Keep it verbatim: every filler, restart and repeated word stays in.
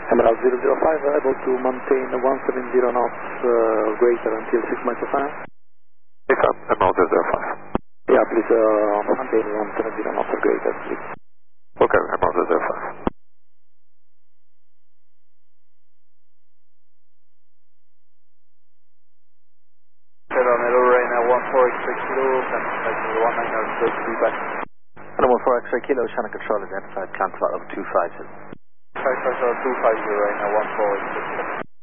Emerald zero zero five, able to maintain one seventy knots uh, greater until six miles per hour. Yes, sir. Emerald zero zero five. Yeah, please uh, maintain one seventy knots or greater, please. Okay, Emerald zero zero five. Hello, right now one four X-ray kilo, and one nine zero zero feedback. Hello, one four X-ray kilo, Channel Control identified, plant flight over two five zero. five five zero two five zero right now, one four X-ray kilo.